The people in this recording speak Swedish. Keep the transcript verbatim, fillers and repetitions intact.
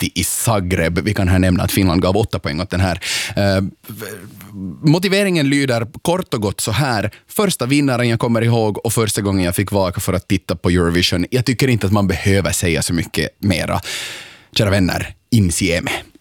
City i Zagreb. Vi kan här nämna att Finland gav åtta poäng åt den här. Uh, motiveringen lyder kort och gott så här. Första vinnaren jag kommer ihåg och första gången jag fick vaka för att titta på Eurovision. Jag tycker inte att man behöver säga så mycket mera. Kära vänner, insieme.